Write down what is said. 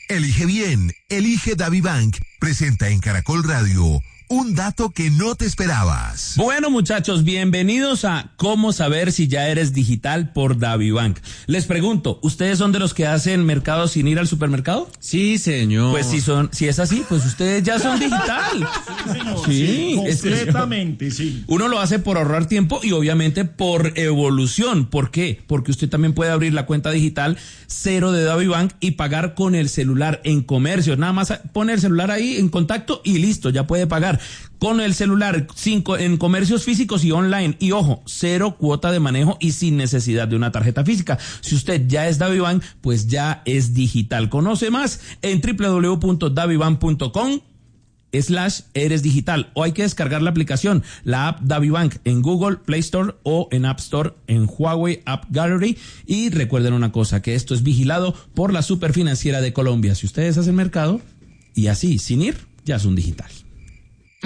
Elige bien, elige DaviBank. Presenta en Caracol Radio un dato que no te esperabas. Bueno, muchachos, bienvenidos a ¿Cómo saber si ya eres digital por DaviBank? Les pregunto, ¿ustedes son de los que hacen mercado sin ir al supermercado? Sí, señor. Pues si es así, pues ustedes ya son digital. Sí, señor. Sí, Completamente, sí. Uno lo hace por ahorrar tiempo y obviamente por evolución. ¿Por qué? Porque usted también puede abrir la cuenta digital cero de DaviBank y pagar con el celular en comercio. Nada más pone el celular ahí en contacto y listo, ya puede pagar. Con el celular, en comercios físicos y online. Y ojo, 0 cuota de manejo y sin necesidad de una tarjeta física. Si usted ya es DaviBank, pues ya es digital. Conoce más en www.davibank.com/eres digital, o hay que descargar la aplicación, la app DaviBank en Google Play Store o en App Store en Huawei App Gallery. Y recuerden una cosa, que esto es vigilado por la Superfinanciera de Colombia. Si ustedes hacen mercado y así, sin ir, ya es un digital.